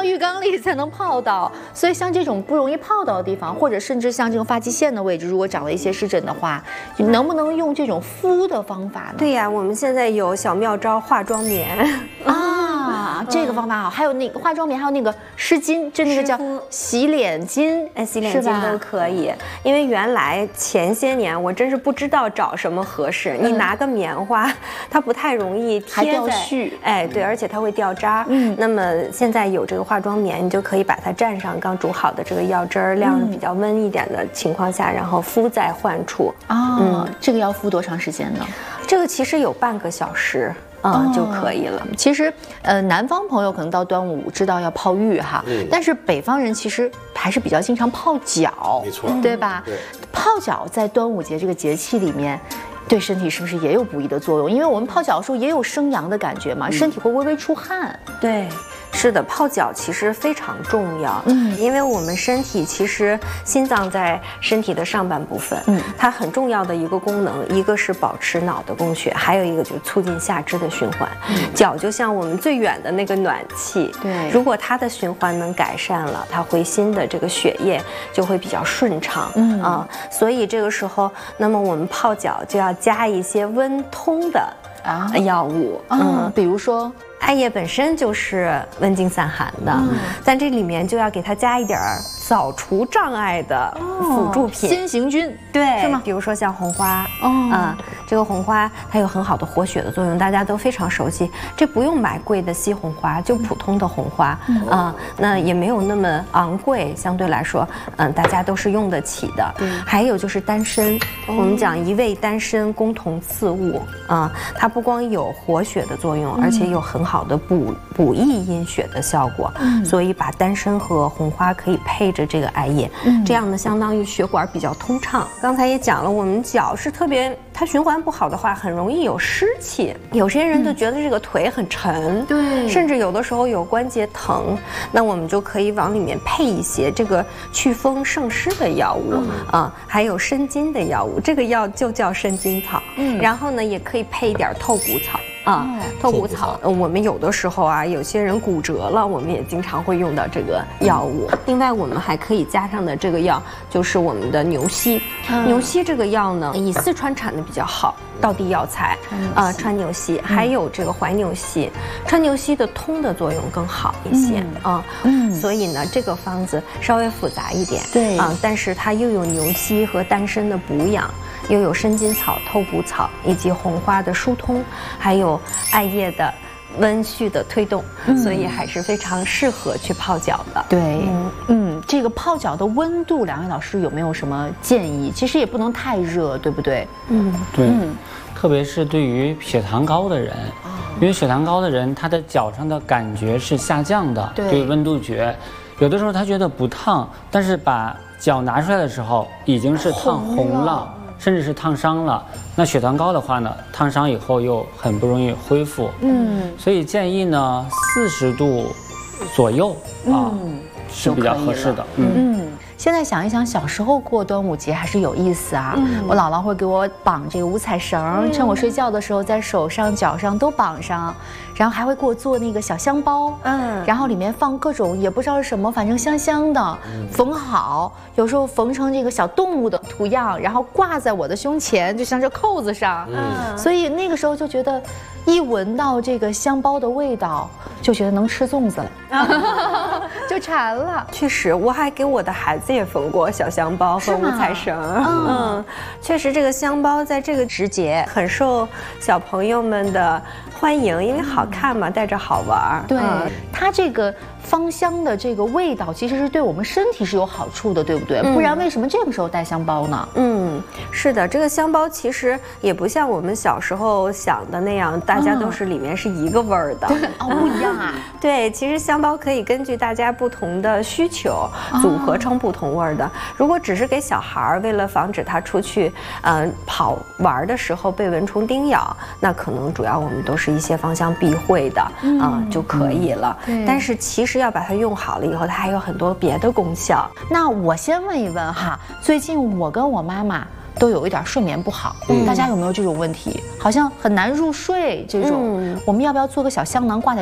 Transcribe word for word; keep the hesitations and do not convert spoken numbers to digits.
浴缸里才能泡到。所以像这种不容易泡到的地方，或者甚至像这种发际线的位置，如果长了一些湿疹的话，能不能用这种敷的方法呢？ 对呀，我们现在有小妙招化妆棉啊，这个方法好。还有那个化妆棉，还有那个湿巾，就那个叫洗脸巾， 哎，洗脸巾都可以。因为原来前些年我真是不知道找什么合适，你拿个棉花，它不太容易贴在， 还掉絮， 哎，对，而且它会掉渣。嗯，那么现在有这个化妆棉，你就可以把它蘸上刚煮好的这个药汁儿，晾比较温一点的情况下，然后敷在患处。 啊，嗯，这个要敷多长时间呢？ 这个其实有半个小时。嗯，就可以了。 其实，呃，南方朋友可能到端午知道要泡浴哈，嗯、但是北方人其实还是比较经常泡脚， 没错， 对吧？ 对， 泡脚在端午节这个节气里面，对身体是不是也有不益的作用？因为我们泡脚的时候也有生阳的感觉嘛，嗯、身体会微微出汗。 对。是的，泡脚其实非常重要，嗯，因为我们身体其实心脏在身体的上半部分，嗯，它很重要的一个功能，一个是保持脑的供血，还有一个就是促进下肢的循环。嗯、脚就像我们最远的那个暖气，对，如果它的循环能改善了，它回心的这个血液就会比较顺畅，嗯啊，所以这个时候，那么我们泡脚就要加一些温通的啊药物， 嗯，比如说。 艾叶本身就是温经散寒的，嗯、但这里面就要给它加一点儿扫除障碍的辅助品， 先行菌， 对， 是吗？ 比如说像红花，哦，啊、嗯，这个红花它有很好的活血的作用，大家都非常熟悉。这不用买贵的西红花，就普通的红花，嗯、啊，那也没有那么昂贵，相对来说，嗯，大家都是用得起的。嗯、还有就是丹参，哦、我们讲一味丹参共同次物，啊，它不光有活血的作用，而且有很好的补补益阴血的效果，嗯、所以把丹参和红花可以配着这个艾叶，嗯、这样呢，相当于血管比较通畅。刚才也讲了，我们脚是特别，它循环不好的话，很容易有湿气。有些人就觉得这个腿很沉，对、嗯，甚至有的时候有关节疼，那我们就可以往里面配一些这个祛风胜湿的药物，嗯、啊，还有生津的药物。这个药就叫生津草，嗯，然后呢，也可以配一点透骨草。啊，透骨草，呃，我们有的时候啊，有些人骨折了，我们也经常会用到这个药物。另外，我们还可以加上的这个药就是我们的牛膝。嗯、牛膝这个药呢，以四川产的比较好，道地药材啊，川牛膝，还有这个怀牛膝。川牛膝的通的作用更好一些啊，嗯，所以呢，这个方子稍微复杂一点，对啊，但是它又有牛膝和丹参的补养。又有生津草、透骨草以及红花的疏通，还有艾叶的温煦的推动，嗯、所以还是非常适合去泡脚的。 对，嗯，嗯这个泡脚的温度，两位老师有没有什么建议？其实也不能太热，对不对？ 嗯，对，嗯、特别是对于血糖高的人，哦、因为血糖高的人，他的脚上的感觉是下降的，对，对温度觉，有的时候他觉得不烫，但是把脚拿出来的时候，已经是烫红了。甚至是烫伤了，那血糖高的话呢，烫伤以后又很不容易恢复。嗯，所以建议呢，四十度左右啊，嗯、是比较合适的。 嗯。嗯现在想一想，小时候过端午节还是有意思啊！嗯、我姥姥会给我绑这个五彩绳，嗯、趁我睡觉的时候，在手上、脚上都绑上，然后还会给我做那个小香包，嗯，然后里面放各种也不知道是什么，反正香香的，嗯、缝好，有时候缝成这个小动物的图样，然后挂在我的胸前，就像这扣子上，嗯，所以那个时候就觉得，一闻到这个香包的味道，就觉得能吃粽子了，就馋了。 确实，我还给我的孩子也缝过小香包和五彩绳。嗯，嗯确实，这个香包在这个时节很受小朋友们的欢迎，因为好看嘛，带着好玩。 对，嗯、它这个芳香的这个味道，其实是对我们身体是有好处的，对不对？嗯、不然为什么这个时候带香包呢？ 嗯，是的，这个香包其实也不像我们小时候想的那样，大家都是里面是一个味儿的。 对、哦，不一样啊。 对，其实香包可以根据大家不同的需求组合成不同味儿的。如果只是给小孩儿，为了防止他出去嗯、呃、跑玩的时候被蚊虫叮咬，那可能主要我们都是一些芳香避秽的啊、嗯呃、就可以了。嗯、但是其实要把它用好了以后，它还有很多别的功效。 那我先问一问哈，最近我跟我妈妈都有一点睡眠不好，嗯、大家有没有这种问题？好像很难入睡这种，嗯、我们要不要做个小香囊挂在